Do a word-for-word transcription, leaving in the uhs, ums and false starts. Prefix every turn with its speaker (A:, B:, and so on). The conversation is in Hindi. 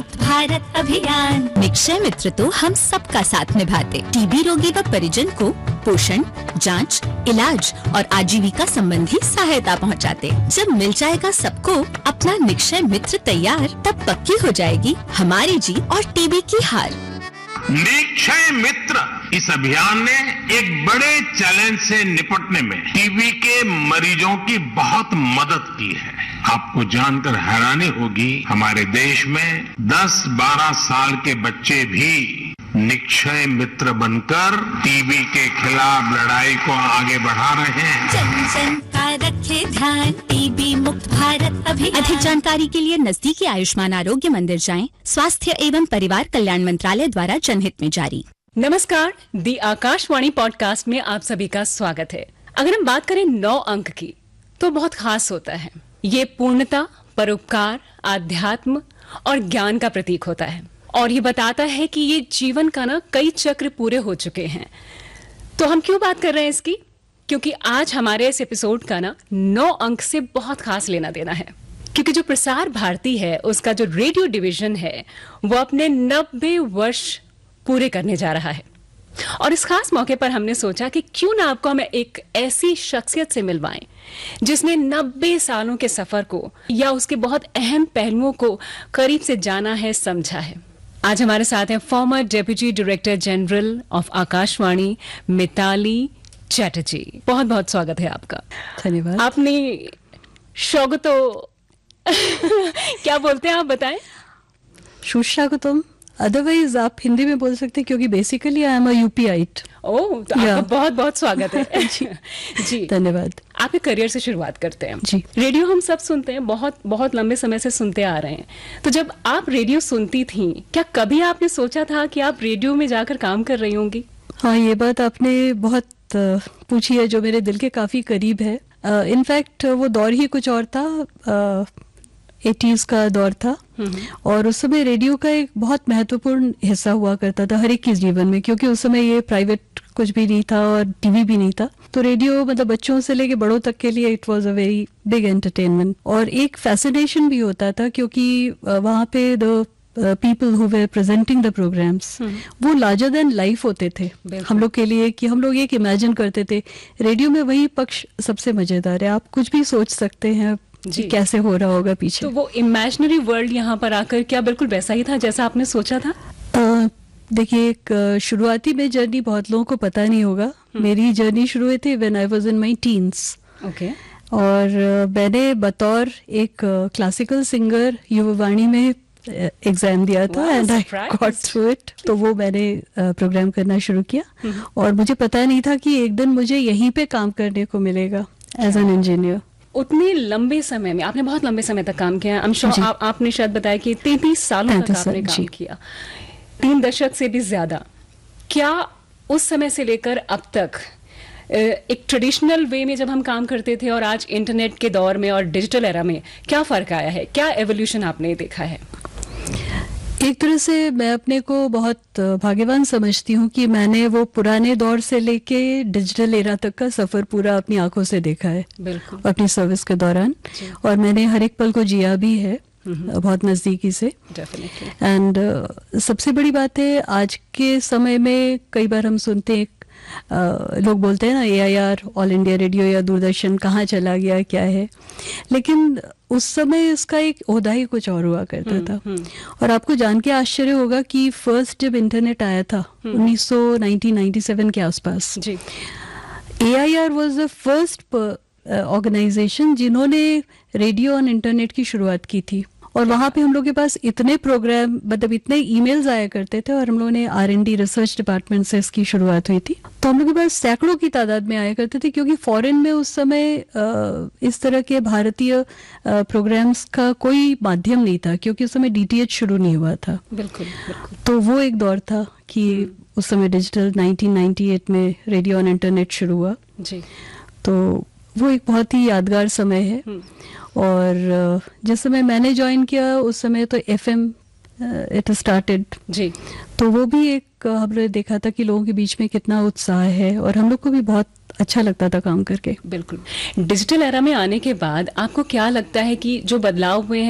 A: मुक्त भारत अभियान। निक्षय मित्र तो हम सबका साथ निभाते, टीबी रोगी व परिजन को पोषण, जांच, इलाज और आजीविका संबंधी सहायता पहुंचाते। जब मिल जाएगा सबको अपना निक्षय मित्र तैयार, तब पक्की हो जाएगी हमारी जीत और टीबी की हार।
B: निक्षय मित्र इस अभियान ने एक बड़े चैलेंज से निपटने में टीबी के मरीजों की बहुत मदद की है। आपको जानकर हैरानी होगी, हमारे देश में दस बारह साल के बच्चे भी निक्षय मित्र बनकर टीबी के खिलाफ लड़ाई को आगे बढ़ा रहे हैं।
A: जन जन का रखे ध्यान, टीबी मुक्त भारत अभियान। अधिक जानकारी के लिए नजदीकी आयुष्मान आरोग्य मंदिर जाएं। स्वास्थ्य एवं परिवार कल्याण मंत्रालय द्वारा जनहित में जारी।
C: नमस्कार, दी आकाशवाणी पॉडकास्ट में आप सभी का स्वागत है। अगर हम बात करें नौ अंक की, तो बहुत खास होता है। ये पूर्णता, परोपकार, आध्यात्म और ज्ञान का प्रतीक होता है और ये बताता है कि ये जीवन का ना कई चक्र पूरे हो चुके हैं। तो हम क्यों बात कर रहे हैं इसकी? क्योंकि आज हमारे इस एपिसोड का ना नौ अंक से बहुत खास लेना देना है। क्योंकि जो प्रसार भारती है, उसका जो रेडियो डिवीजन है, वो अपने नब्बे वर्ष पूरे करने जा रहा है। और इस खास मौके पर हमने सोचा कि क्यों ना आपको हमें एक ऐसी शख्सियत से मिलवाएं जिसने नब्बे सालों के सफर को या उसके बहुत अहम पहलुओं को करीब से जाना है, समझा है। आज हमारे साथ हैं farmer deputy director general of Akashvani Mitali Chatterjee. बहुत बहुत स्वागत है आपका।
D: धन्यवाद।
C: आपने स्वागतो क्या बोलते हैं आप बताएं?
D: सुस्वागतम, अदरवाइज आप हिंदी में बोल सकते हैं क्योंकि बेसिकली आई एम अ यूपीआईट।
C: ओह, तो आपका बहुत बहुत स्वागत है।
D: जी,
C: जी,
D: धन्यवाद।
C: आपके करियर से शुरुआत करते हैं।
D: जी,
C: रेडियो हम सब सुनते हैं, बहुत बहुत लंबे समय से सुनते आ रहे हैं। तो जब आप रेडियो सुनती थी, क्या कभी आपने सोचा था कि आप रेडियो में जाकर काम कर रही होंगी?
D: हाँ, ये बात आपने बहुत पूछी है जो मेरे दिल के काफी करीब है। इनफैक्ट uh, वो दौर ही कुछ और था, एटीज़ का दौर था और उस समय रेडियो का एक बहुत महत्वपूर्ण हिस्सा हुआ करता था हर एक के जीवन में, क्योंकि उस समय ये प्राइवेट कुछ भी नहीं था और टीवी भी नहीं था। तो रेडियो मतलब बच्चों से लेके बड़ों तक के लिए it was a very big entertainment और एक फैसिनेशन भी होता था, क्योंकि वहाँ पे the people who were presenting the programmes वो लार्जर देन लाइफ होते थे हम लोग के लिए, कि हम लोग एक इमेजिन करते थे रेडियो में वही पक्ष सबसे मजेदार है। आप कुछ भी सोच सकते हैं जी, कैसे हो रहा होगा पीछे।
C: तो वो इमेजिनरी वर्ल्ड यहाँ पर आकर क्या बिल्कुल वैसा ही था जैसा आपने सोचा था?
D: देखिए, एक शुरुआती में जर्नी बहुत लोगों को पता नहीं होगा। मेरी जर्नी शुरू हुई थी when I was in my teens.
C: Okay.
D: और मैंने बतौर एक क्लासिकल सिंगर युवावाणी में एग्जाम दिया था and I got through it. तो वो मैंने प्रोग्राम करना शुरू किया और मुझे पता नहीं था कि एक दिन मुझे यहीं पे काम करने को मिलेगा एज एन इंजीनियर।
C: उतने लंबे समय में आपने बहुत लंबे समय तक काम किया। आई एम श्योर आप, आपने शायद बताया कि तैंतीस सालों तक आपने काम किया, तीन दशक से भी ज्यादा। क्या उस समय से लेकर अब तक एक ट्रेडिशनल वे में जब हम काम करते थे और आज इंटरनेट के दौर में और डिजिटल एरा में क्या फर्क आया है? क्या एवोल्यूशन आपने देखा है?
D: एक तरह से मैं अपने को बहुत भाग्यवान समझती हूँ कि मैंने वो पुराने दौर से लेके डिजिटल एरा तक का सफर पूरा अपनी आंखों से देखा है।
C: बिल्कुल।
D: अपनी सर्विस के दौरान, और मैंने हर एक पल को जिया भी है बहुत नजदीकी से। एंड uh, सबसे बड़ी बात है, आज के समय में कई बार हम सुनते हैं Uh, लोग बोलते हैं ना ए I R, all India radio या दूरदर्शन कहाँ चला गया, क्या है, लेकिन उस समय इसका एक ओहदा ही कुछ और हुआ करता था। और आपको जान के आश्चर्य होगा कि फर्स्ट जब इंटरनेट आया था उन्नीस सौ निन्यानवे के आसपास, ए I R was the first organisation जिन्होंने रेडियो और इंटरनेट की शुरुआत की थी। और वहाँ पे हम लोग के पास इतने प्रोग्राम, मतलब इतने ईमेल्स आया करते थे और हम लोगों ने are and D research department से इसकी शुरुआत हुई थी। तो हम लोग के पास सैकड़ों की तादाद में आया करते थे, क्योंकि फॉरेन में उस समय इस तरह के भारतीय प्रोग्राम्स का कोई माध्यम नहीं था, क्योंकि उस समय डी टी एच शुरू नहीं हुआ था।
C: बिल्कुल, बिल्कुल।
D: तो वो एक दौर था कि उस समय डिजिटल नाइनटीन नाइंटी एट में रेडियो और इंटरनेट शुरू हुआ
C: जी।
D: तो वो एक बहुत ही यादगार समय है। और जिस समय मैंने ज्वाइन किया उस समय तो एफ एम इट स्टार्टेड
C: जी।
D: तो वो भी एक हमने देखा था कि लोगों के बीच में कितना उत्साह है और हम लोग को भी बहुत अच्छा लगता था काम करके।
C: बिल्कुल। डिजिटल एरा में आने के बाद आपको क्या लगता है कि जो बदलाव हुए हैं